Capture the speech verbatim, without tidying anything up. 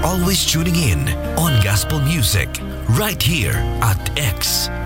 always tuning in on Gospel Music right here at X